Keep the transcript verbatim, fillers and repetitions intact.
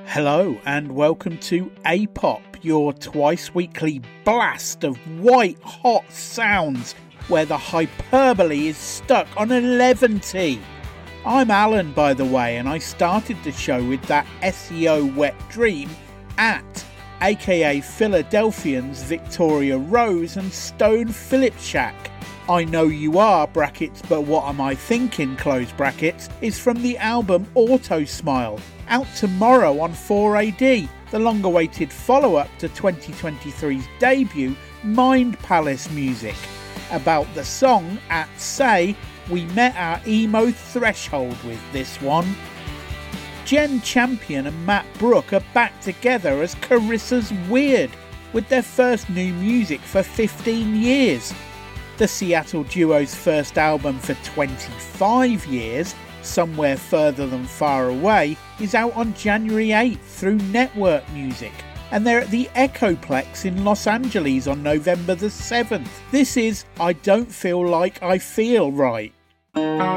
Hello and welcome to A-Pop, your twice weekly blast of white hot sounds where the hyperbole is stuck on eleven T. I'm Alan, by the way, and I started the show with that S E O wet dream at aka Philadelphians Victoria Rose and Stone Phillips Shack. I Know You Are, brackets, but what am I thinking, close brackets, is from the album Auto Smile, out tomorrow on four A D, the long-awaited follow-up to twenty twenty-three's debut, Mind Palace Music. About the song, at Say, we met our emo threshold with this one. Jen Champion and Matt Brooke are back together as Carissa's Weird, with their first new music for fifteen years. The Seattle duo's first album for twenty-five years, Somewhere Further Than Far Away, is out on January eighth through Network Music, and they're at the Echoplex in Los Angeles on November the seventh. This is I Don't Feel Like I Feel Right.